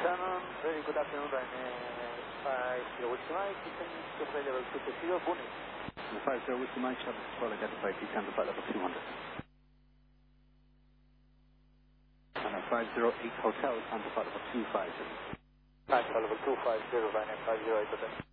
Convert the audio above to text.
Shannon, very good afternoon, Ryanair 50 Whiskey Mike, descending to flight level 220, Bunny. 50 Whiskey Mike, shall well identified, descend to flight level 200. And 508 Hotel, descend to flight level 250. Flight level 250, Ryanair 50,